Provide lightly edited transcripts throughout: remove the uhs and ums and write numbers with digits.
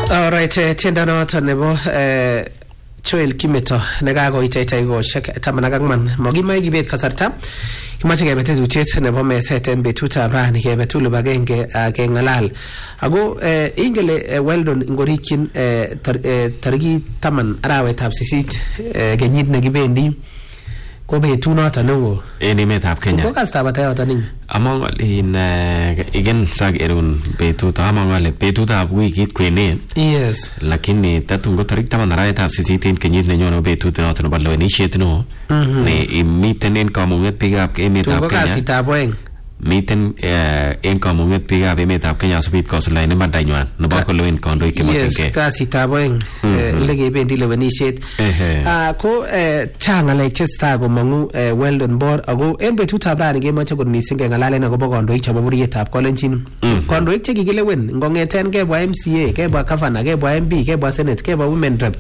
Alright, tiendo noton nebo Joel Kimeto nekakoitita ikoshek 10 makimoe kibet kasarta kimache kebe tetutiet nebo meset en betutab rani kebe tulu bagenge kengalal ako ingele Weldon ngorikyin tariki 10 arawetab 8 kenyit nekibendi ko betut noton neo en emetab Kenya ko kastab atayoton ning among in igen sag erun betut among betutab wikit kwenet yes lakini tatun ko tarik 10 arawetab 8 en kenyit nenyone betut noton nebo lewenisiet no ne imiten en kamunget biikab emetab Kenya ko kasitab oeng miten en kamunget biikab emetab Kenya subit kosulaen imandanywan nebo kolewen kandoik chemotengei yes kasitab oeng lekebendi lewenisiet ko chang ngalek chestai komangu Weldon Bor ako en betutab rani kemoche kot mising kengalalen akobo kandoik chebo buryetab Kolenjin kandoik chekikilewen ngongeten kebwa MCA kebwa governor kebwa MP kebwa senate kebwa women rep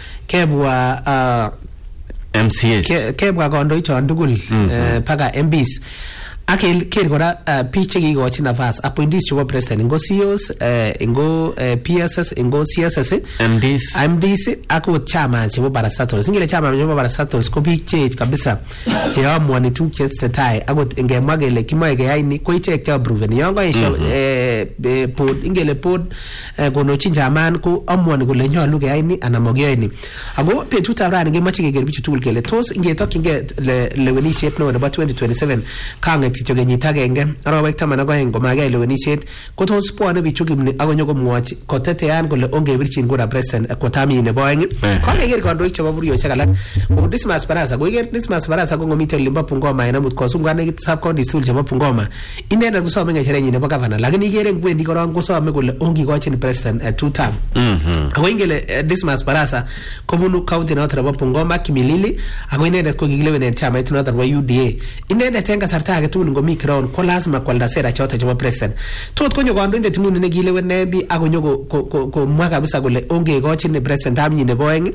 kebwa MCS kebwa kandoik chon tugul paka MPs akel ker kora biik chekikochi nafas appointees chebo president ingo CEOs ingo PSS ingo CSS MDs akot chama chebo parastatals ingele chama chebo parastatals ko biik cheech kabisa cheamuani tuguk chetesetai akot ingemwa kele kimoe keyai ni ko ichek che approve yon kaesho board ingele board konochin chaman ko amuani kole nyolu keyai ni anan mokiyoe ni ako betutab rani kemoche keker bichu tugul kele tos ingetokyingei lewenisiet neo nebo 2027 kanget kityo kenyit agenge arawek 12 komakiyai lewenisiet ko tos bwone bichu kimni akonyo komwochi kotetean kole ongebirchin kura president kotamii nebo oeng kokeker kandoik chebo buryoshek alak kou Dismas Barasa ko iker Dismas Barasa ko ngomiten limbo Bungoma en amut kosumkan nekit sub county tugul chebo Bungoma inendet kosome ngecherenyin nebo governor lakini ikere ngwendi korong kosome kole ongikochin president 2 term ako ingele Dismas Barasa kobunu county noton nebo Bungoma Kimilili ako inendet ko kikilewen chamait noton nebo UDA inendet en kasarta age tugul ngomi crown ko lazima kwalda sera choto chebo president tot konyo kandoindet nguni nekilewen nembi akonyo komwa kabisa kole ongekochin president amnyi nebo oeng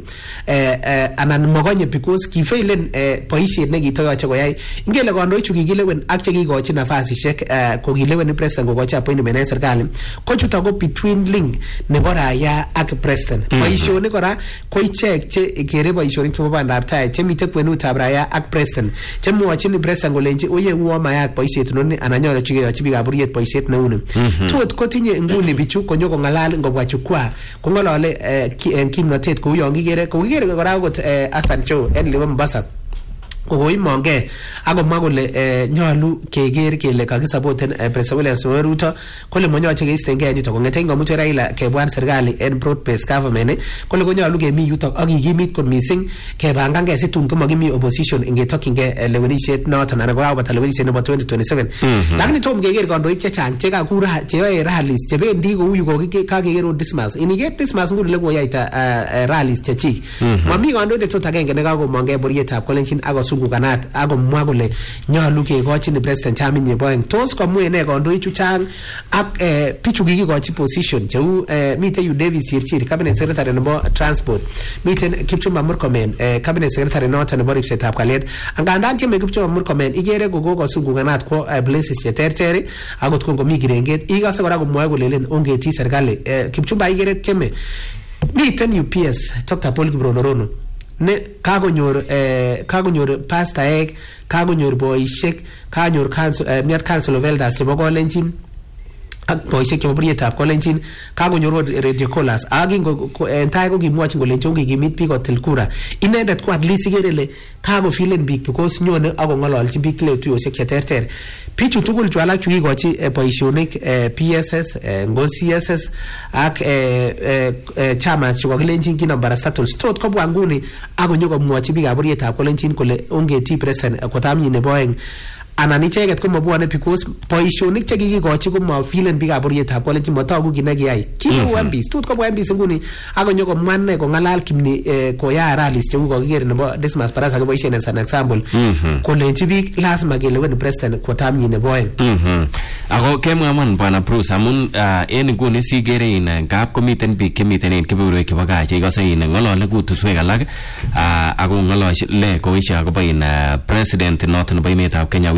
anan mokonye because kifailen boisiet nekitoyoche koyai ingele kandoichu kikilewen ak chekikochi nafasisiek kokilewen president kokochi appointment en serikali ko chuto ko between link nebo raia ak president boisionik kora ko ichek che kere boisionik chebo bandab tai chemite kwenutab raia ak president chemwochin president kolenji oye uo mayak boisiet noni anan nyolu chikeyochi biikab buriyet boisiet neuni tot kotinye nguni bichu konyo kongalal ngobwa jukwaa kongolole en kimnotet kou yon kikere kora akot Hassan Joho en libo Mombasa kokoimongee akomwa kole nyolu keker kele kakisapoten President William Samoei Ruto kole monyoche keistengei yuto kongeten komut Raila kebwan serikali en broad based government kole konyolu kemi yuto ak kikimit kot mising kebangangei situn komakimi opposition ingetokyingei lewenisiet noton anan kokabata lewenisiet nebo 2027 lakini tom keker kandoik chechang chekakura cheyoe rallies chebendi kou yu kakeker Dismas iniker Dismas nguni lekoyaita rallies chechik mami kandoindet tot agenge nekakomongei buryetab Kolenjin kukanat akomwa kole nyolu kekochin president chamin nebo oeng tos komwe ne kandoichu chang ak bichu kikikochi position cheu miten yu Davis Chirchir cabinet secretary nebo transport miten Kipchumba Murkomen cabinet secretary noton nebo ripsetab kalyet angandan tieme Kipchumba Murkomen ikere kokosungukanat ko places cheterter akot kongomi kirenget ikase kora komwoe kolelen ongeti serikali Kipchumba ikere tieme miten UPS Dr. Paul Kiprono ne kakonyor pastaek kakonyor boisiek kanyor miat council of elders chebo Kolenjin ak boisiek chebo buryetab Kolenjin kakonyor radio callers akingo entai ko kimwochin kolenjin kikimit biik kotil kura inendet ko at least ikerele kakofilen biik because nyone akong'ololchin biik tile tuyosiek cheterter bichu tugul chu alak chu kikochi boisionik PSS ngo CSS ak chama chu kakilenjin kinam parastatals tot kobwa nguni akonyo komwochi biikab buryetab Kolenjin kole ongeti president kotamnyi nebo oeng anan icheket ko mabwone because boisionik chekikikochi ko mafilen biikab buryetab Kolenjin matogu kit nekiyai kiu MPs tot kobwa MPs nguni akonyo komwa ne kongalal kimni koyaa rallies cheu kokiker nebo Dismas Barasa koboisien as an example kolenji biik lazima kelewen president kotamnyi nebo oeng ako kemwaman bwana Bruce amun en nguni sikere in ngap komiten biik chemiten en kebeberwek chebo gaa cheikose in ngolole kutuswek alak ako ngolole koesha akobo in president noton nebo emetab Kenya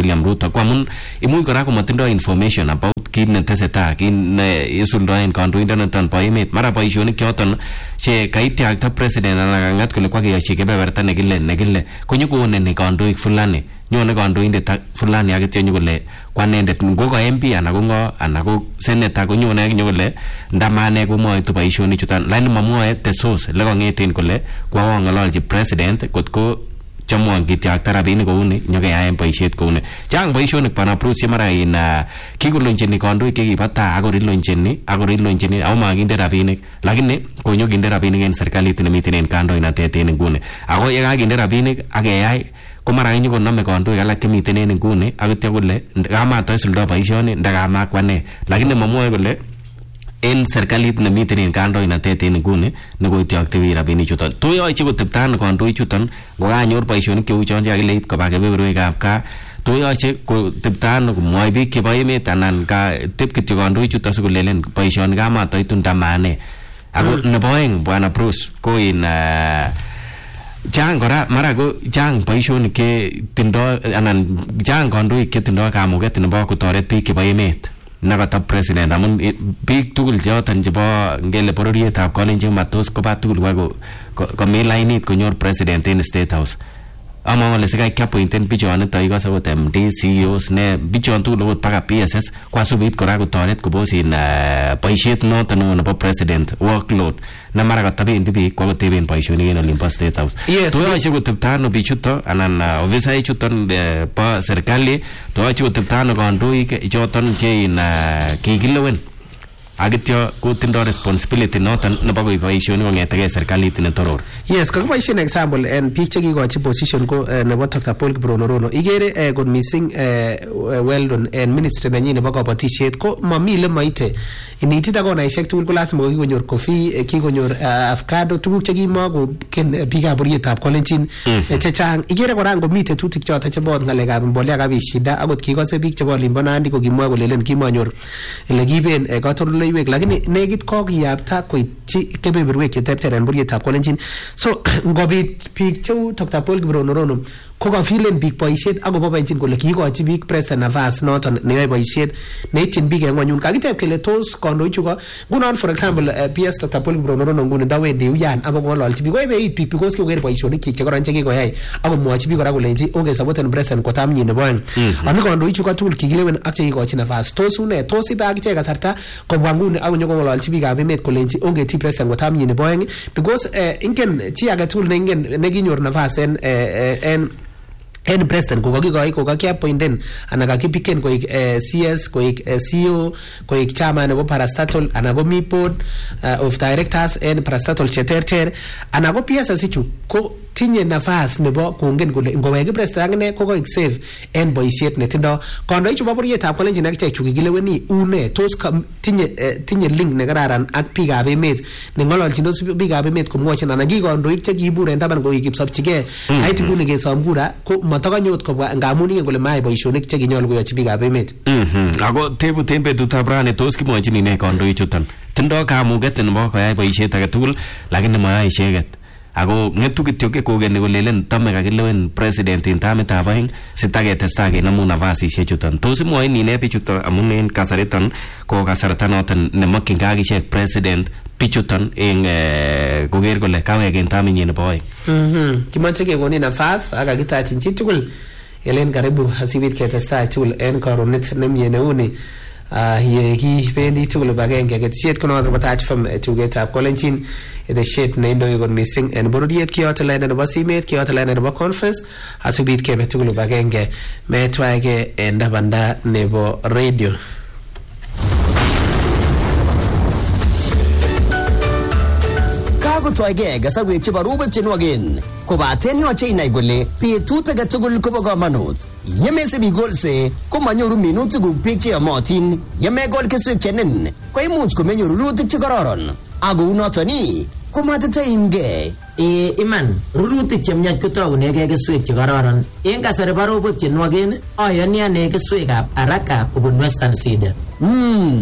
William Ruto kwa mun imuch kora komatindoi information about kit netesetai kit ne isuldoen kandoindanoton bo emet mara boisionik choton che kaitiakta president anan kangat kole kwa keyochi kebeberta nekile konyokoneni kandoik fulani nyone kandoindet fulani akityo nyokole kwanendet ngo ko MP anan ko ngo anan ko senator konyone nyokole ndamane komwoitu boisionik chuton lakini mamwoe the source le kongeten kole kwa ngololji president kotko chamwan kitiakta rabinik kouni nyokeyaen boisiet kouni chang boisionik bana Bruce mara in kikolonjeni kandoik chekibata akorilonjeni ako makinde rabinik lakini konyokinde rabinik en serikalit nemiten en kandoinatet en nguni ako yekakinde rabinik akeyai komara konome kandoik alak chemiten en nguni akityo kole kamatoisuldo boisioni ndakamakwane lakini mamwoe kole en serikalit nemiten en kandoinatet en nguni nekoitiakte biik rabinik chuton to yoche kotepta ano kandoik chuton ngokanyor boisionik cheu chon chekakile ib koba kebeberwekab gaa to yoche kotepta ano komwoi biik chebo emet anan tep kityo kandoik chuton sikolelen boisioni kamatoitu ndamane ako nebo oeng bwana Bruce ko in chang kora mara ko chang boisionik che tindoi anan chang kandoik che tindoi kamuget nebo kotoret biik chebo emet nakata president amun biik tugul choton chebo ngele bororietab Kalenjin matos koba tugul ko mi lainit konyor president in State House ama wale sikai kiapointen bichon nito ikose ot MD CEOs ne bichon tugul ot paka PSS kwa subit kora kotoret kobosin boisiet noton nebo president workload na mara katabendi biik kwa koteben boisionik en olimpo State House to yoche kotepta ano bichuto anan ofisa chuton bo serikali to yoche kotepta ano kandoik choton che in kikilewen akityo kotindoi responsibility noton nebo koib boisionik kong'etegei serikalit netoror. Yes, kakiboisien example en biik chekikochi position ko nebo Dr. Paul Kiprono Rono igere kot missing Weldon en ministry nenyin nebo kabatisiet ko mami le maite initita konaisiek tugul ko lazima ko kikonyor coffee kikonyor avocado tuguk chekimako biikab borietab Kalenjin chechang igere kora ngomite tutik choton chebo ng'alekab mbolea kabit shida akot kikose biik chebo Olimpo Nandi ko kimwa kolelen kimanyor ele kiben katoltoleiwek lakini negit kokiyapta koityi kebeberwek cheterter en borietab Kalenjin so ngobit biik cheu Dr. Paul Kiprono Rono ko kafilen biik boisiet akoboiboenjin kole kiikochi biik president nafas noton neyoe boisiet neityin biik en ngwonyun kakiteb kele tos kandoichu ko ngunon for example PS Dr. Paul Kiprono Rono nguni ndawendi uyan abokong'ololchi biik koibeit biik because kikoker boisionik chekoron chekikoyai akomwochi biik kora kolenji ongesapoten president kotamnyin nebo oeng ani kandoichu ko tugul kikilewen ak chekikochi nafas tos une tos ibe akichek kasarta kobwa nguni akonyokong'ololchi biikab emet kolenji ongeti president kotamnyin nebo oeng because ingen chi age tugul neingen nekinyor nafas en president ko kakikoi ko kakiappointen ana kakipiken koik CS koik CEO koik chairman nebo parastatal ana ko mi board of directors en parastatal cheterter ana ko PSS chu ko tinye nafas nebo kongen kole ngoweki president akine ko koik safe en boisiet netindo kandoik chebo borietab Kalenjin akichek chu kikileweni une tos tinye link nekararan ak biikab emet neng'ololchindos biikab emet komwochin anan ki kandoik chekiibur en taban koik kipsopchigei ait nguni kesom kura ko matakanyot kobwa ngamun ingen kole mayai boisionik chekinyolu koyochi biikab emet ako tebuten betutab rani tos kimwochin ine kandoik chuton tindoi kamuget nebo koyai boisiet age tugul lakini mayoe icheket ako ng'etu kityo kokeni kolelen tome kakilewen president en tamitab oeng sitaketestai kenemu nafasisiek chuton tos imwoin ine bichuton amun en kasariton ko kasarta noton nemokyingei akichek president bichuton en koker kole kawek en taminyin nebo oeng kimoche kekonin nafas ak kakitachin chi tugul elen karibu asibit ketestai tugul en karonet nemie neuni ye kibendi tugul bagenge ketisiet konoto bo Taach FM tugetab Kalenjin etesiet neindoi kot missing en bororiet kiyote lainda nebo simet kiyote lainda nebo conference asibit kebe tugul bagenge metwaige en dabanda nebo radio kakotwaige kasarwek chebo Robert Chenwagen kobaten yoche inai kole betut age tugul kobo kamanut yemesibi golse komanyoru minutik beek cheyomotin yemegol keswek chenen koimuch komenyoru rurutik chekororon ako unotoni komatitaimgei iman rurutik chemyach kotaunegei keswek chekororon en kasari bo Robert Chenwagen ayani ane keswekab haraka kobun Western Seed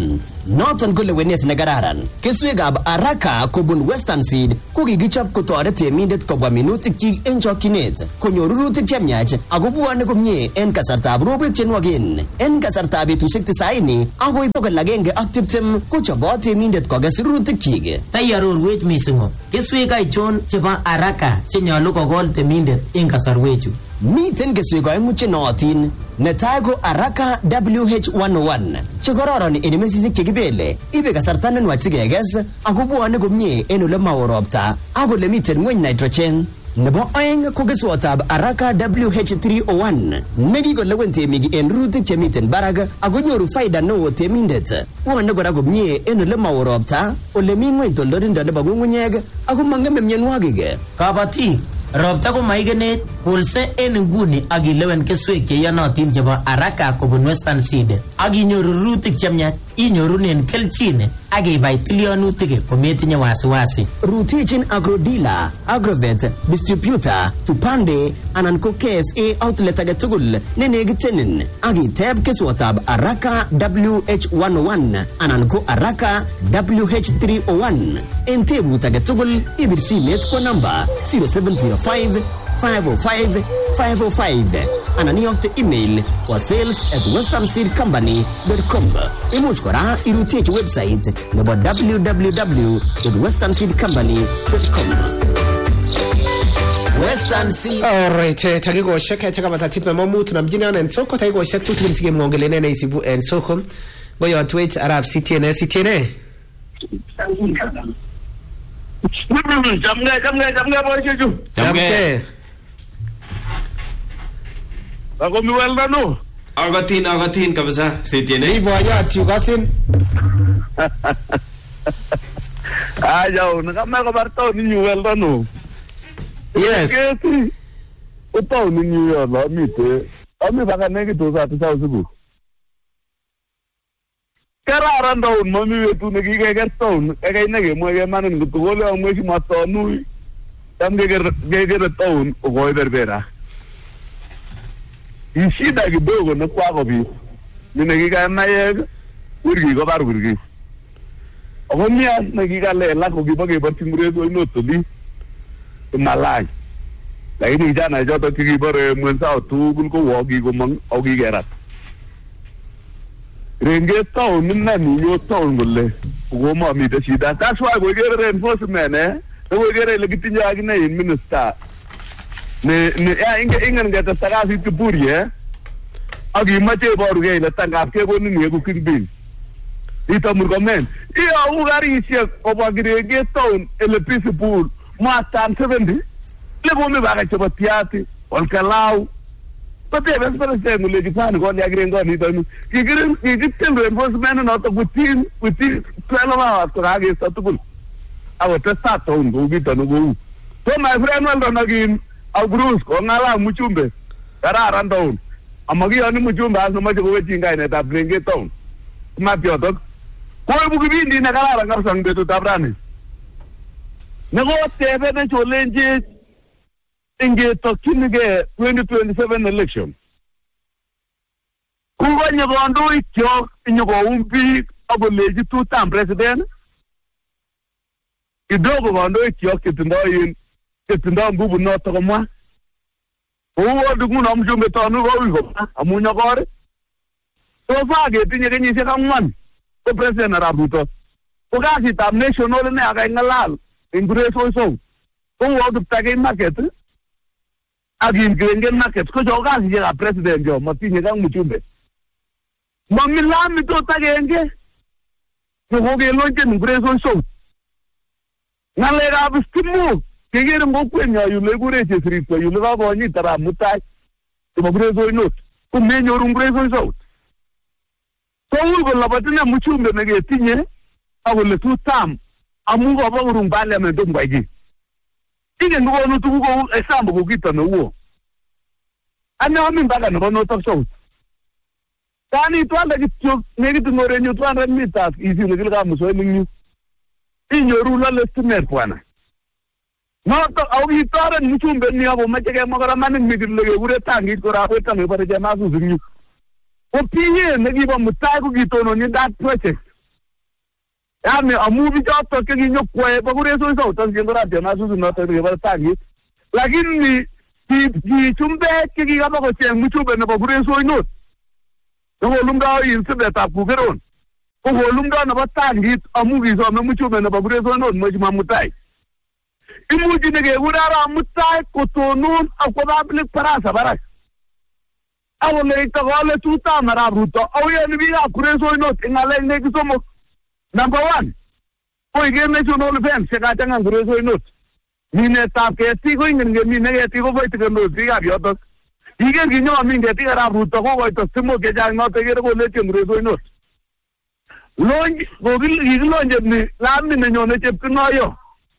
Noton ko lewenet ne kararan. Keswekab Araka kobun Western Seed ko kikichop kotoret temindet kobwa minutikyik eng chokchinet, konyor rurutik chemiach ako bwone komie en kasartab robek chenwogen. En kasartab betusiek 90 akoi 120 ko chobot temindet kokes rurutikyik. Taiarorwech mising keswek aichon chebo Araka chenyolu kokol temindet eng kasarwechu? Miten keswek oeng'u chenootin. Netai ko Araka WH101 chekororon en mesisiek chekibele, ibe kasarta nenwach sikekes ako bwone komie en ole mao ropta ak ole miten ng'weny nitrogen. Nebo oeng ko keswotab Araka WH301 nekikolewen temik en rurutik chemiten barak ako nyoru faida neo temindet. Bwone kora komie en ole mao ropta, ole mi ng'weny toldolindo nebo ng'ung'unyek ako mang'eme mionwogik. Kabatik ropta ko maigenet, kulse en nguni ak ilewen keswek cheiyonotin chebo Araka kobun Western Seed ak inyoru rurutik chemiach, inyorunen kelchin ak ibai tilyonutik kometinye wasiwasi. Rutechin Agrodealer, Agrovet, Distributor, Tupande anan ko KFA outlet age tugul ne nekitenin ak iteb keswotab Araka WH101 anan ko Araka WH301. En tebut age tugul ibir simet kwa namba 0705 505 505 anan iyokte email kwa sales@westernseedcompany.com. Imuch kora irutechi website nebo www.westernseedcompany.com. Western Seed. Alright, takikoshek chakapata tip namba mut tunamjini en soko takikoshek tutukin sige mwongelene na isibu en soko. Ngoyo twitch Arab CTN. Jamge. Ako miwelda no. Agatin kabisa CTN. Ibo ayat yugasin. Ayaw, nakamay kabartaw ninyo welda no. Yes. Kasi utaw ninyo yun, ami baka negito sa atin sa usugo. Kararan daw, mami wetu nagigagataw, kagay nagimwege manin gutugole ang mwesi matanuy. Tam gegegataw, ugoy berbera. Ishida kidogo na kwako bi. Ninagika nayeg, urgi ko bar urgi. Ako niya nagikalela ko gibagay partimrezo inotoli. Malay. Lakini jana joto kigibare mwensa tugul ko wogi ko mang ogi gerat. Renge town nani yo town gulle. Ko mo mi de sida. That's why we get reinforcement we get legitinya agina in minister. Ne inga ngata tagasi tupuri agi mate boru ge la tanga ke bonu ni ko kingbin. Ita murgamen. Iya ugari isi ko bagire ge town ele principal Matan 70 le bombe baga choba tiati on kalau tote bes para se ngule gifani ko ya grengo ni to gigitel reinforcement no to within 12 hours to age satukul awo testa to ngo gita no go to my friend wando nagin au Bruce ko ngala muchumbe karara ndon amagi ani muchumbe aso maje ko wetinga ine ta bringe town ma piotok ko bugibindi na karara ngapsang betu tabrani Nago tebe na challenge inge tokinige 2027 election. Kugo nyagondo ikyo nyago umbi aboleji two-term president. Idogo gondo ikyo kitindo ngubu noto koma. Uwo dugu na mjumbe tonu go wigo amunya gore. So fage tinye kenyise kamwan ko president Arabuto. Ukasi tam national ne aga ngalal. Ingreso so wo du tage market agin grengen market ko joga si ya president jo matinye kang muchumbe mamila mi to tage nge ko ge lonje ingreso so ngale ga bistimu kegere ngo kwenya yule gure che sirito yule ba boni tara mutai to ingreso no ko menyo ingreso so to wo la batina muchumbe nge tinye awole tu tam amungo abangurung bale ndo ngwaji tige ndo no tugo example ko kita no wo ana mi mbaga no no talk show tani to ala kityo negi to ngore nyu 200 meters izi no gilga muso minyu inyoru la lestimer bwana no to au hitara nichumbe ni abo majege magara manin migilege ure tangi ko ra ko tangi bare jama su zinyu o piye negi ba mutago gito no ni that project Yani amu bichoto kekinyokwae bakureso iso utasjengoratio nasusu noto kebara tangit. Lakini kichumbek kikikaba kocheng muchube nebo kureso inot. Kokolumda insibetab kukeron. Kokolumda nebo tangit amu kisome muchube nebo kureso inot Mheshimiwa Mutai. Imuchi nekekure Arap Mutai kotonon akwo public barasa barak. Akoleita kole tutam Arap Ruto auyeni biikab kureso inot ing ng'alek nekisomok. Number 1, koike national event chekachang'an kureso inot. Minetab ketik ko ingen kemine ketik ko koitikendos biikab yotok. Iker kinyokomin ketik Arap Ruto kokoito stimok chechang notok ikere koletien kureso inot. Kikilonjeni lamit nenyone Chepkinoyo.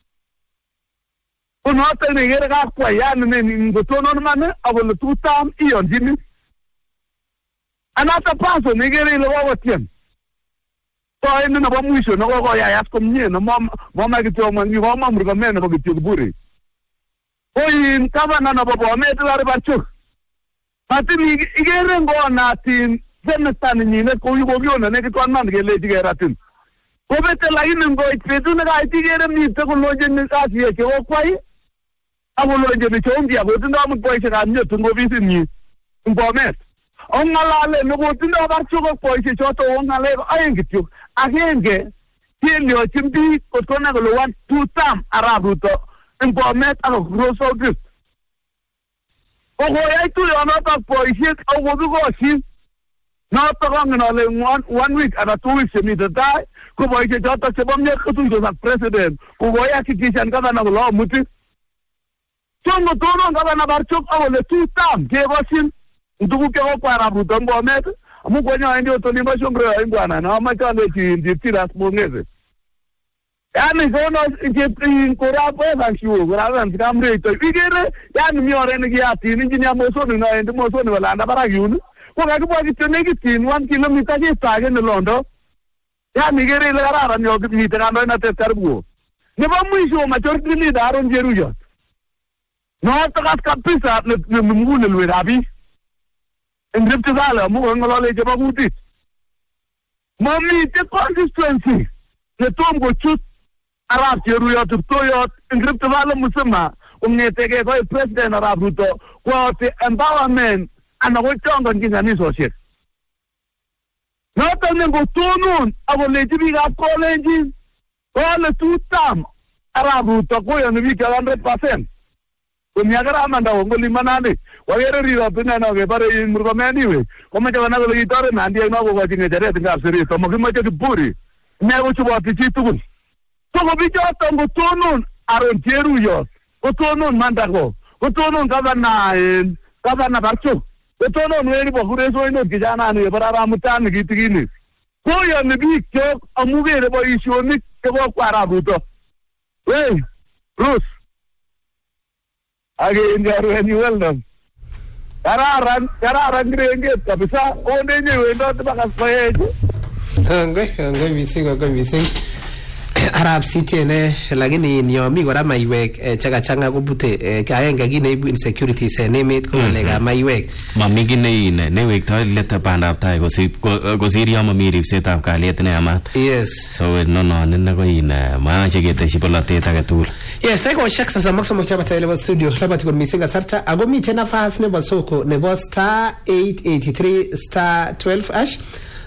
Ko notok nekere kakwai yani ngotonon man akole tutam iyonjini. Another person nekere ile kokotiem. So ene nebo mwisho nekokoyayat komie nemama kityo mwangi koma Murkomen nebo kityo Kiburi. Koin gavana nebo Bomet Hilary Barchok. Matini ikere ngonatin senator nenyinet kou kokione nekitwan man kelechi keratin. Kobete lakini ngoit betut nekait ikere mite kolonjeni kasiyek chekokwai akolonjeni cheumpya kotindoi amut boisiekab nyot eng ofisinyi eng Bomet. Ong'alale nekotindoi Barchok ak boisiechoto ong'alek aeng kityo. Agenge kelyochin biik kot konai kole 1-2 term Arap Ruto eng Bomet ak Rosso East. Kokoyai tuyonotok boisiet ak kokikoshin notok angen ale 1 week anan 2 weeks chemite tai ko boisiechotok chebo myet kotuitos ak president kokoyakikishan gavana kole amuti. So ngotonon gavana Barchok akole 2 term kekoshin tuguk chekokwai Arap Ruto eng Bomet. Amu kwenye otoni mashongre ya ingwana na amachale chinditira spongeze. Yani kono korabo evanshiwo koraban kamreito. Igere yani miore ngiati engineer mosoni na ende mosoni walanda baragyun. Ko kakibwa kityo nekitin 1 kilometer kisage ne Londo. Yani igere ile kararan yo kimite kandoinatet karibu. Nebo mwisho majority leader Aaron Cheruiyot. Notok kabisa ne mngulelwe rabi. En Rift Valley amu ng'olole chebo kutit. Mamite constituency netom kochut Arap Cheruiyot Kiptoiyot en Rift Valley musima kong'etege koi president Arap Ruto koyote empowerment anan ko chongonjin kanisosiek. Notok ne ngotonon akolechi biikab kolenjin kole 2 term Arap Ruto koyoni biik 100%. Kumiagaramanda wongoli manani wagere riwa pinana kebare Murkomen iwe komache kana kole kitore nandi eno kokochi ngecheret ngap sirit komakimache Kiburi ne kochuboti chi tugul. So kobichoto ngotonon Aaron Cheruiyot kotonon Mandago kotonon gavana Barchok kotonon weri bo kureso inot kijana ni barara mutani kitigini koyoni biik chok amu kere boisionik chekokwa Arap Ruto. Hey Bruce Again, well done. Kararan grenget kabisa. Onde nyewe ndo tibakas payeje. Ngoi mising. Arab City ne lakini nyomi kora maiwek chakachanga kobute kaenge kit neibu insecurities en emet ko ngalekab maiwek. Mami kit neiwektoi let bandab tai kosir yon mami ripsetab kalyet neyamat. Yes. So nono ko maache keteshi polatet age tugul. Yes, taikoshek sosom ak somok chebo telebo studio labati kot mising kasarta ako miten nafas nebo soko nebo *883 *12#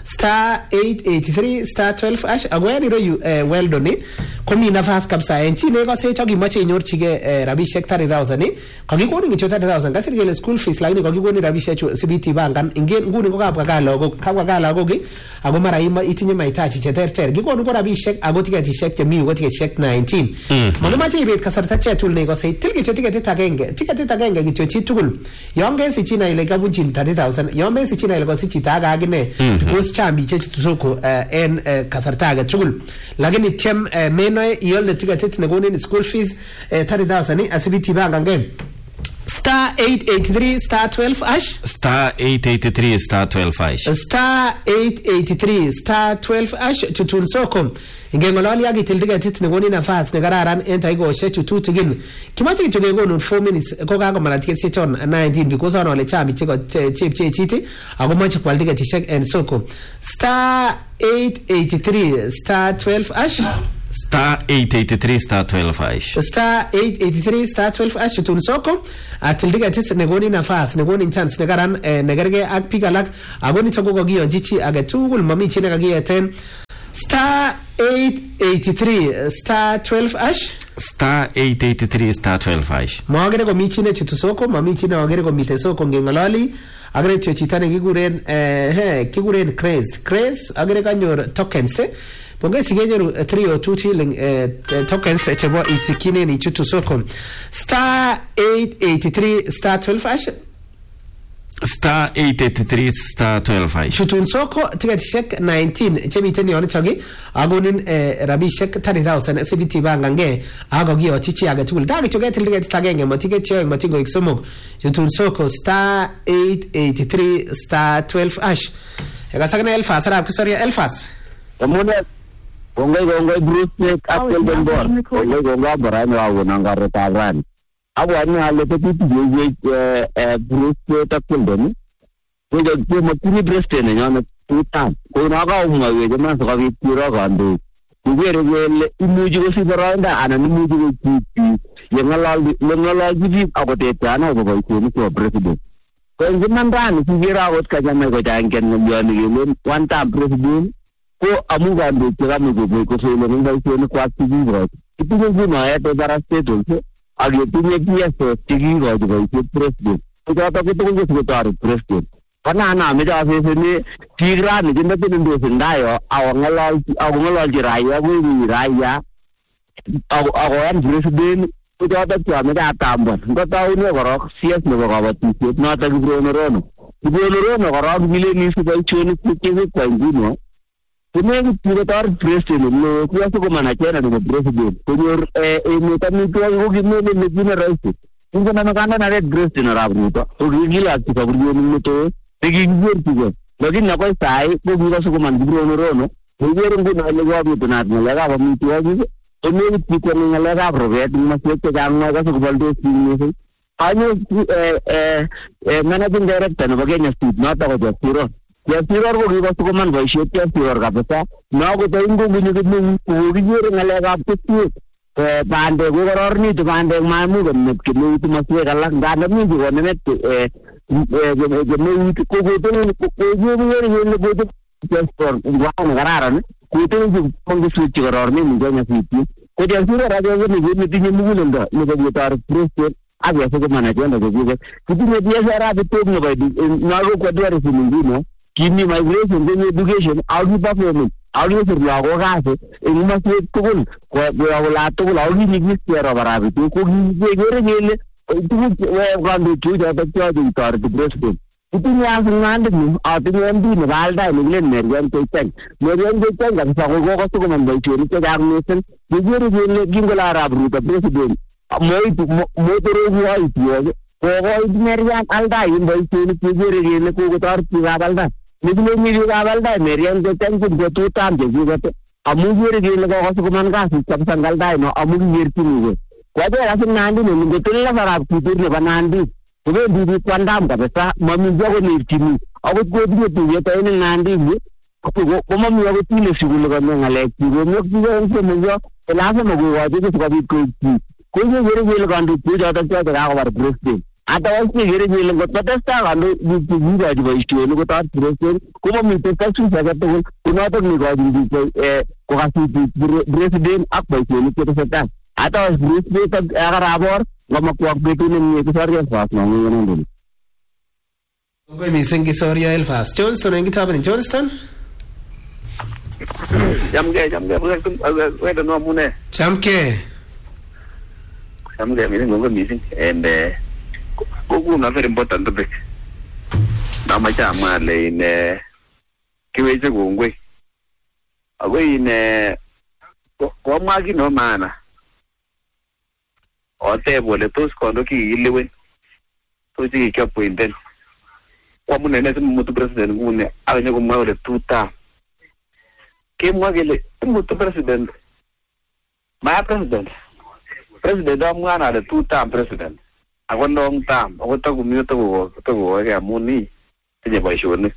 *883 *12# ako en iroyu weldon komi nafas kabisa en chi nekosech ak imoche inyorchigei rabisiek 30,000 kakikonin kityo 30,000 kasir kele school fees lakini kakikonin rabisiek chu sibiti bangan nguni ko kabwa kaa lagok ako mara itinye mahitaji cheterter kikonu ko rabisiek ako tiketisiek chemi ko tiketisiek 19 makimache ibet kasarta chetul nekosech til kityo tiketit agenge kityo chi tugul yon kesich china ile kabunchin 30,000 yon mesich china ile kosich chito age akine because chambi chechu soko en kasarta age tugul lakini tiem menoe iolde tiketit nekonin school fees 30,000 asibiti bangangen Star 883 star 12 hash. Star 883 star 12 hash. Star 883 star 12 hash chutun soko. Ngengololi yakitil tiketit nekoni nafas nekararan en taikosiek chutu tugin. Kimache kityo kekonun 4 minutes ko kakomara tiketisiek chon 19 because on ole chambi chepchechiti ako moche kwal tiketisiek en soko. Star 883 star 12 hash. Star 883 star 12 hash. Star 883 star 12 hash chutun soko. Atil tiketit nekoni nafas nekoni chance nekaran nekerge ak biik alak ako nito ko kakiyonji chi age tugul mami chi nekakiyeten. Star 883 star 12 hash. Star 883 star 12 hash. Maagere komi chi ne chutu soko, mami chi ne agere komite soko ngengololi. Agere chito ne kiguren Craze agere kanyor tokens. Pongezi kenyoru 302 shilling tokens chebo isikine ni chutu soko. Star 883 star 12 hash. Star 883 star 12 hash. Chutun soko tiketisiek 19 chemiten yon chogi agonin rabishek 30,000 CBT bangange agogiyochi chi age tugul. Tage chogetil tiketit agenge matiket choy matingo iksomok. Chutun soko star 883 star 12 hash. Ekasakne Elfas arab kisoria Elfas. Amune Gongai Bruce Apple Bendor. Gongai Barani wa nangare tabran. Awani ale petit Bruce Tapildoni. Kuja mutini Breste ne nyana tuta. Ko naga umwe jema so kavi tiro gandu. Kugere gele imuji ko sibaranda ana imuji ko tipi. Yengalal jibi akote tana ko ko ni ko president. Ko ngimandani kugira got kajame ko jangen ngiyani gele one time president. Ko amuga ndo kiramu ko so le ngai ko kwa tibi. Itinye guna ya to bara state age tinye kiasi tigi go the president to ta ko to ko tar president kana na me da se ne tigra ni jinda tin do sindayo awangala jiraya go ni raya awan president to ta me da tamba ko ta une go CS ne go bati na ta gibro no go bile ni su ba choni ku ko ngino Kene piretar president no kiasi ko manachera no president kunyor metani ko gimne le gina raisi inga na kanda na red president rabuto to gila ki ka buriyo ni to tegi gurti lagi na ko sai ko gila ko man gibro no rono gero ngina le go bi na le ga mi to gi to ne ki ko ni le ga provet ma se ke ga ma ga ko baldo ni anyo managing director no bagenya speed na ta ko tiro ya tirar ko giba ko man boy shit ya tirar ka bata na ko tayin ko gini gini ko giyere ngale ga pti bande go goror ni to bande ma mu go net ki ni to maswe kala ngana mi go net ni ko go to ko giyere ni go to passport ngwana gararan ko to ni ko go switch goror ni mi go nya fiti ko dia sura raja ni tinye mu nda ni go tar president abia ko manager na go go kitinye dia sara de to no ba na go ko dia ni Kimi migration, then education, how do you perform? How do you feel? Go gas. You must be cool. Go to how do you need care of Arabic? You could get it. You can do two other charging car to president. It is as random out in the MD, Valda, and Marian Payton. Marian Payton, and Sago to come and by Cherry, the year Gingal Arab route, the president. Motor Marian Alda, in by Cherry, the Kugotar, Pivalda. Nidle mi gavalda Marian de tank go to tam je gate amugi re le go ko man ga si sam sangal dai no amugi yerti ni ko de ra sin nandi ni go tulla farab kudur ne banandi to be di kwandam ka besa mami jogo ni timi awu go di to ye tay ni nandi ni ko mami awu ti le sigul go ngale ti go mo ti go se mo yo la se mo go wa je ko bi ko ye le gandu ti ja ta ta ga war president Ada wasi gere gele go protesta galo di ga di istu no go tar president ko mi te tasu jaga to ko to ni ga di ko kasi president ak bai ni ke seta ada was president agar abor ngam ko ak betu ni ko sarya fas no ni no Go mi sengi soria Elfas Johnston ngi tabani Johnston jamge we do no mune jamke mi ngo mi sing and Kuku na very important topic. Na macha male in kiweje gongwe. Awe in ko magi no mana. O te bole tos kondo ki ilewen. so chikikappointen kwamunene simutu president nguni akenye kumwa kole 2 term kemwa kele imutu president my president amwana ale 2 term president ako long term ako takumio takuweke amuni tinye boishonik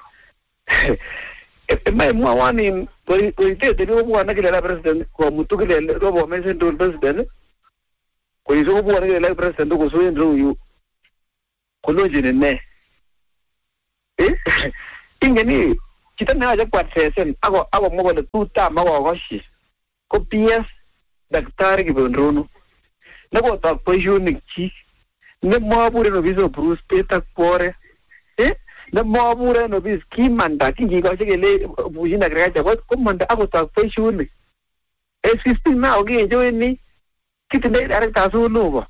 mai mwawani koitete ni obwana kile la president ko mutu kile robo mesen to president ko iso obwana kile la president ko so yendro yu ko lojene ne ingeni kitana aja kwa sesen ako mo ko 2 term ako goshi ko PS daktari kibondrono nako ta boishonik chi ne mabure no biso Bruce Peter Pore ne mabure no bis kimanda kingigoche kele bujina grega ko manda ako ta boishonik system na oge joini kitinde director sulugo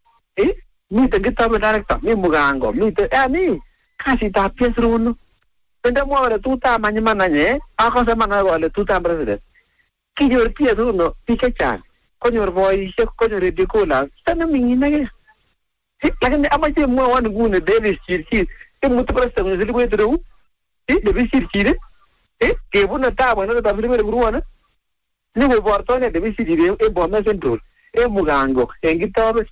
mi te gitabe director mi mugango mi te ani kasi ta piesruno pende muore tuta manyimana nye ako se mana gole tuta president kinyor piesruno pikecha konyor boishe konyor edikola tana mingina ge lakini amache mwa wan gune Davis Chirchir mutu president zili kwetru de bisirchire kebuna tabo na da filime ruwana ni go bortone de bisirchire bombe central mugango engitobe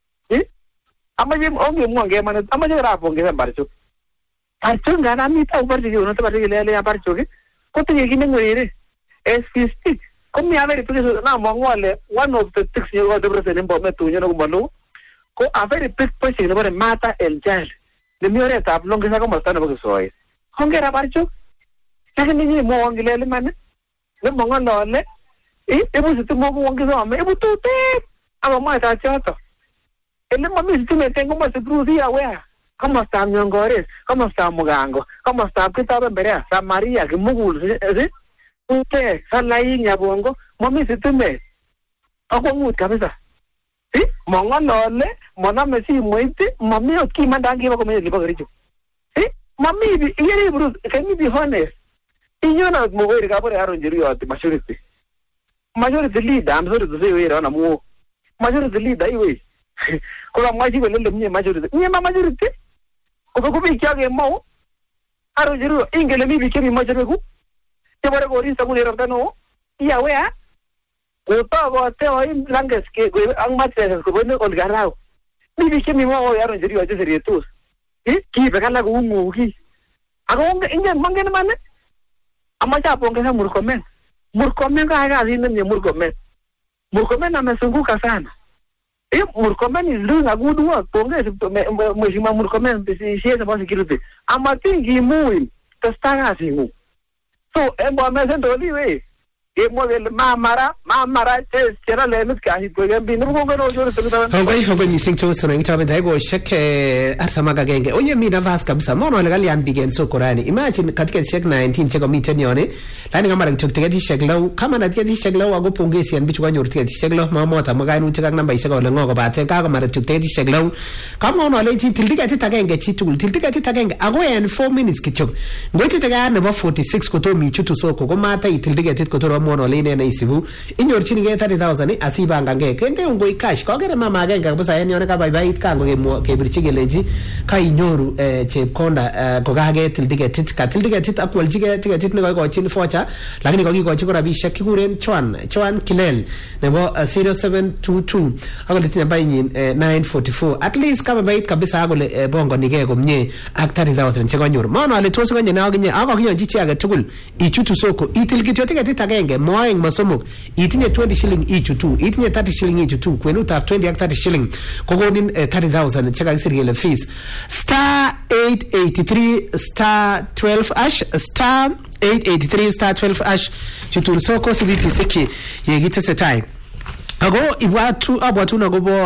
amache onge mwange mana amache raponge sambarcho archunga na mita ubarje no te barje lele abarcho ke kote gine ngwere SPC komi avere pike na mangwale one of the six year old president bombe tunyo no kumalo ko avere pike pese ne bare mata el jal de miore tap longe sa como están porque soy hongera barcho lakini ni mo ngilele man ne mongo nole ebu situ mo wonge so me ebu tute aba ma ta chato ele mami situ me tengo más crucia wea cómo está Nyongores cómo está Mugango cómo está Kitaba Berea San María que mugul usted salai nyabongo mami situ me ako mut kabisa mongo nole mona mesi moite mami okimanda ngiba ko me liba garicho mami bi yeri bro can you be honest inyona mo weri ka pore aron jeri yote majority leader am sorry to say we rana mo majority leader iwe ko la maji ko lele mye majority ko bi kyage mo aron jeri ingele mi bi kemi majority ko te bore ko rin sa ko ro tano ya we a ko to go te o im langes ke go ang matre ko bone ol garao mi bi kemi mo aron jeri yote serietos ki bekala ko umuki ako inge mangene mane amacha pongeza Murkomen kaya zina ni Murkomen amesunguka sana Murkomen is doing a good work pongeza mheshimiwa Murkomen siasa basi security amatingi mui testanga simu so embo amesendo liwe model mamara chera lemet kasi ko gambi no ko no jor hongoi missing to so ngi tabe daigo sheke arsamaga genge onye mi navas kabisa mono legali an bigen so korani imagine katika shek 19 cheko miten yone lani ngamara ngitokte gati shek law kama na gati shek law ago pongesi an bichu kanyor tigati shek law mamota maga nu cheka namba isega ole ngogo bate ka mara tukte gati shek law kama ono le tildigati tagenge chitul tildigati tagenge ago en 4 minutes kichok ngoite taga na 46 koto mi chutu so ko mata tildigati koto mono line na isibu inyor chini ge 30000 asibanga nge kende ungo ikash ko gere mama genga kabisa yani ona ka bye bye kango ke birchige leji ka inyoru chepkonda ko gage tildigetit akwal jige tigetit ne ko chini focha lakini ko ko chiko rabisha kikuren chwan kilel nebo 0722 agole tinya bayini 944 at least kama bait kabisa agole bongo nige ko mnye ak 30000 cheko nyoru mono ale tosi ngene na ginye ako kiyonji chi age tugul ichutu soko itilgityo tigetit agenge moeng masomok itinye 20 shilling each to itinye 30 shilling each to kwenu ta 20 ak 30 shilling kogonin 30000 cheka sirgele fees star 883 star 12 ash star 883 star 12 ash chutur soko sibiti seki yegite setai ago ibwatu abwatu nagobo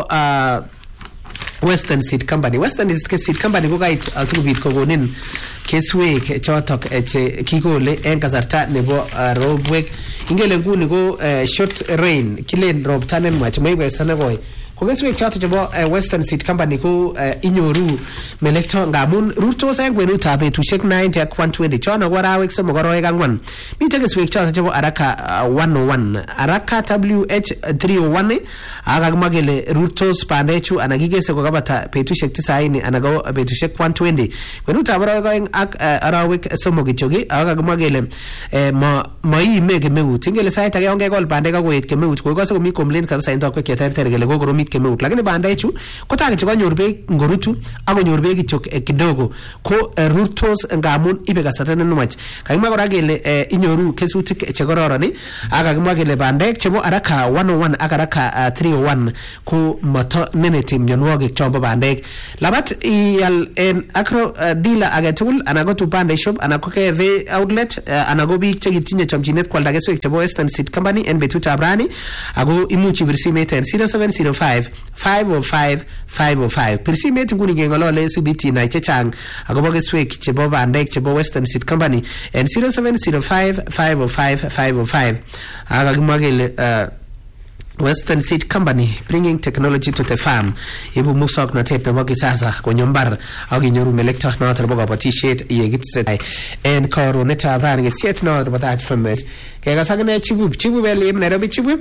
Western Seed Company Seed Company ko gait asubit kogonin keswek chotok kikole en kasarta nebo robwek ingele nguni ko short rain kilen rob tanen mach mai western koy ko keswek choto chebo Western Seed Company ko inyoru melekto ngamun rurtos eng kwenutab betusiek 90 ak 120 chono ko arawek somok arawek angwan. Mite keswek choto chebo Araka 101 Araka WH301 akakimwa kele rurtos bandechu ana kikese kokabata betusiek 90 ana ko betusiek 120 kwenutab arawek aeng ak arawek somok kityo akakimwa kele maime kemeut ingele sait age ongekol bandek akoet kemeut ko ikose komi complaint kabisa en tokwek cheterter kele kokoromit kemeut lakini bandechu kotake chekanyor beek ngorutu akonyor beek kityo kidogo ko rurtos ngamun ibe kasarta nenwach. Kakimwa kora kele inyoru kesutik chekororon akakimwa kele bandek chebo Araka 101 ak Araka 301 ko mato neneti mionwogik chombo bandek. Labat ial en agro dealer agetugul ana ko Tupande shop ana ko KV outlet ana ko biik chekitinye chomchinet kwalda keswek chebo Western Seed Company en betutab rani ako imuchi bir simet en 0705 505 505 bir simet nguni ngengolole sibiti na chechang akobo keswek chebo bandek chebo Western Seed Company en 0705 505 505 akakimwa kele Western Seed Company bringing technology to the farm. Ibu musoknotet nebo kisasa kwenye mbar ak inyoru melekto noto nebo kabatisiet yekitsetai en koronetab rani ngesiet noto nebo Taach FM. Kekas akine Chibub elim Nairobi Chibub.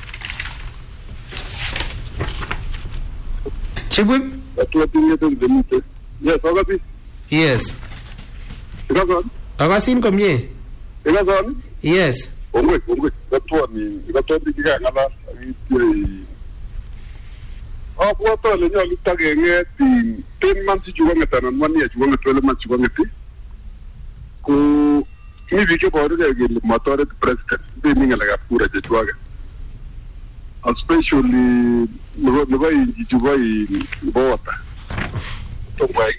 Yes, August. Yes. Ikason? Akasin komye. Ikason? Yes. Ongwe. Ikatoni kikang'alal abwote ale nyolu takeng'et 10 months chu kong'et anan 1 year chu kong'et 12 months chu kong'et ko mi biik cheborugei kele matoret president bendi ng'alekab kura chechwaket especially nebo inji chubo water tomboyai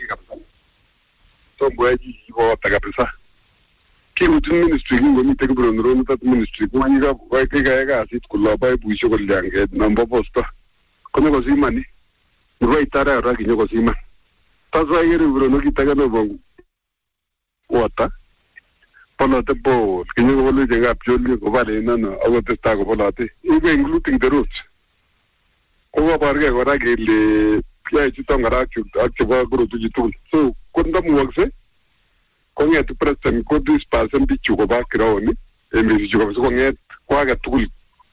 kibo water kabisa kirutin ministry kingomite kibronironitat ministry kokikayai kasit kolo paipusiek kolyanget nombo posto konyokosimani nebo itara kora kinyokosiman sasa ikere kibronok kitake nebo water polote bowl kinyokoboluche kapcholiek kobalen ano akotestai kobolote ibe including the roads kokoborgei kora kele yoe chuton kora ak chebo korotwechu tugul so kondamuokse kong'et president ko dispersen bichu koba ground en betusichu kabisa kong'et ko age tugul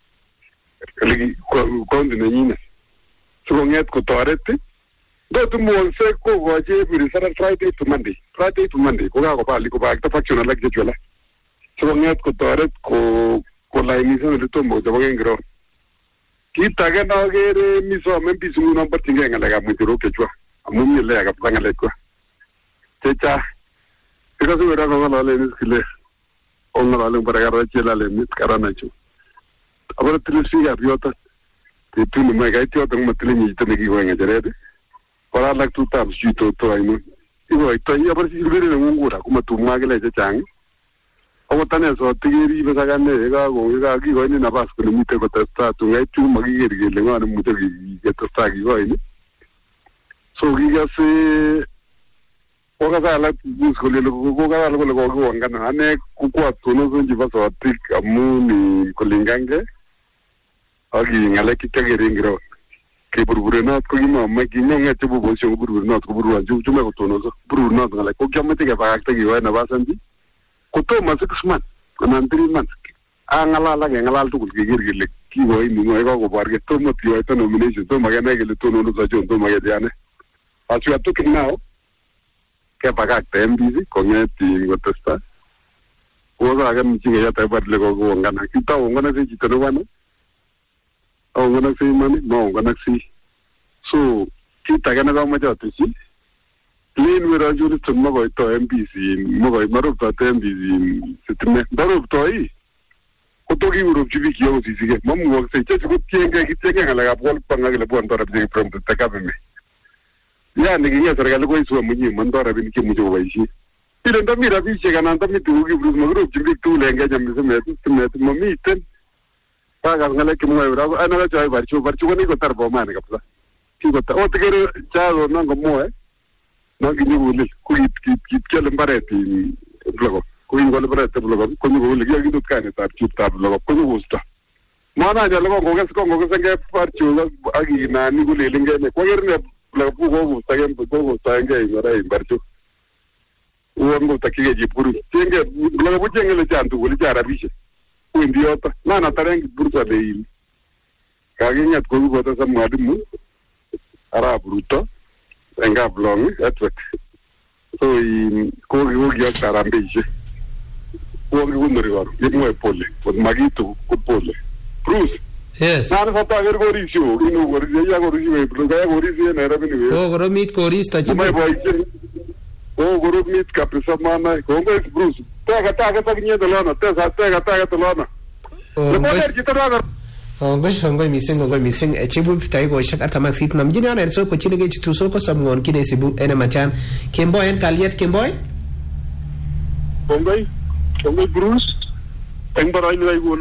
county nenyinet sikong'et kotoret ndotumukokse kokochi every Friday to Monday kokakobakta faction alak chechu alak sikong'et kotoret kolainisan ole tomo kochobok en ground. Kit age nokere misome mbis ngunon borchingei ng'alekab ng'echerok chechwak amu mi ole kabisa ng'alekwak chechang ikose kora kong'ololen iskile ong'ololen barakara chelalen karanachu abore tilis biikab yoton betut nemoe kait yoton komotilinye chito nekikoi ng'echeret kora alak tutab chutoto ainon ikoitoi abore silberi neng'ung kura komatumwa akile chechang akot ane sotikeribe sakane yekakikoini nafas kole mite kotestai tungait chu makiker kele ng'o nemuche ketestai kikoini so kikase kokasa alak kole kokiwangana ane kokwatonosonchi bo sotik amu ni kolingange ak ng'alek chekiakere en ground keburburenot ko kimamach kinyong'et chebo position koburburenot koburburon chume kotonoso burburenot ng'alek ko kiamoche kebakakta kikoi nafasanchi kotomo 6 months anan 3 months ang'alal ak keng'alal tugul keker kele kikoini ng'o yekakoborgei tomo kiyoito nomination tomo kenai kele tononos achon tomo ketiane as we are talking now kebakakta MPs kong'et kotestai kokakemchi keyata ibadile kokoongana kitaonganakse chito nebo ano aonganakse imani maonganakse so kit age nekamache ateshi len werochuniton mokoito MPs maruptote MPs sitimet ndaruptoi kotokikorupchi biik kiyokosisike mamukokse chechu kotiengei kitiengei ng'alekab World Bank ak elebwonto rabinik from the government yani king'et serikali koisu amunyi mondo rabinik chemuche koboisie ile ndomi rabisiek anan ndomi tuguk kibrus makirupchin biik tugul en Kenya misimet mamiten bakas ng'alek chemwoe kora anakachoe barcho ko nikotar bomani kabisa kikotar otikere chako nongomwoe nonginyokolil ko kitkiole mbaret Blogop ko kingole mbaret Blogop konyokole kiyakindut kainetab chitab Blogop konyokosto Mana nyalo kongokes nge parcho agi nani kulelenge ne kwagerne la bugo sagen bugo sange ngara imbarcho uongo takige jipuru tenge la bujenge le chantu kuli jarabishe uindiota na tarengi bursa de il kaginya ko go ta samwadimu ara bruto enga blong atwek so ko gi tarambeje ko gi wundori waru yemo pole ko magito ko pole Bruce. Yes. Nana fata ver gorisho, ino gorisho ya gorisho, pero ya gorisho na era bini. Oh, goro meet korista chibo. Mai boy. Oh, goro meet kapisa mana, ko ngai Bruce. Taga taginya dolana, taga dolana. Oh, ngoi missing chibu pitai go shak atamak sit nam jina na so ko chinege chitu so ko samgon kine sibu ene machan. Kemboy en kaliet Kemboy? Kongai Bruce. Engbarai lai